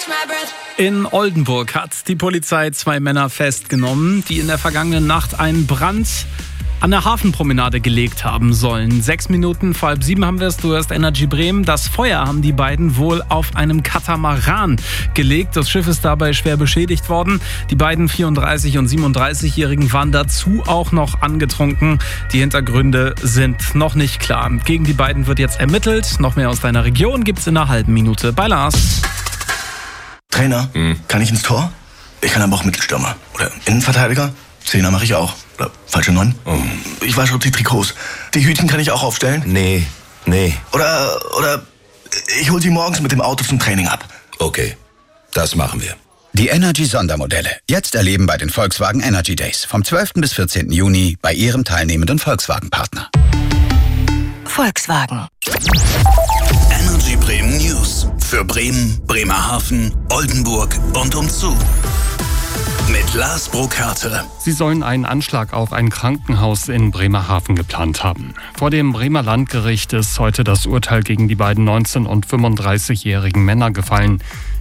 In Oldenburg hat die Polizei 2 Männer festgenommen, die in der vergangenen Nacht einen Brand an der Hafenpromenade gelegt haben sollen. 6 Minuten vor 6:30 haben wir es. Du hörst Energy Bremen. Das Feuer haben die beiden wohl auf einem Katamaran gelegt. Das Schiff ist dabei schwer beschädigt worden. Die beiden 34- und 37-Jährigen waren dazu auch noch angetrunken. Die Hintergründe sind noch nicht klar. Gegen die beiden wird jetzt ermittelt. Noch mehr aus deiner Region gibt's in einer halben Minute bei Lars. Trainer, kann ich ins Tor? Ich kann aber auch Mittelstürmer. Oder Innenverteidiger? Zehner mache ich auch. Oder falsche 9? Ich wasche die Trikots. Die Hütchen kann ich auch aufstellen? Nee. Oder ich hol sie morgens mit dem Auto zum Training ab. Okay, das machen wir. Die Energy-Sondermodelle. Jetzt erleben bei den Volkswagen Energy Days. Vom 12. bis 14. Juni bei Ihrem teilnehmenden Volkswagen-Partner. Volkswagen. Energy Bremen News. Für Bremen, Bremerhaven, Oldenburg und umzu. Mit Lars Burkhardt. Sie sollen einen Anschlag auf ein Krankenhaus in Bremerhaven geplant haben. Vor dem Bremer Landgericht ist heute das Urteil gegen die beiden 19- und 35-jährigen Männer gefallen.